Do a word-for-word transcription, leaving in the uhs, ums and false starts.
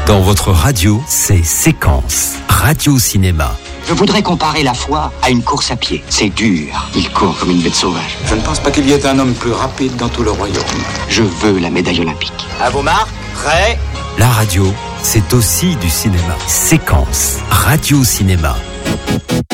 Dans votre radio, c'est Séquence, radio-cinéma. Je voudrais comparer la foi à une course à pied. C'est dur, il court comme une bête sauvage. Je ne pense pas qu'il y ait un homme plus rapide dans tout le royaume. Je veux la médaille olympique. À vos marques, prêts ? La radio, c'est aussi du cinéma. Séquence, radio-cinéma.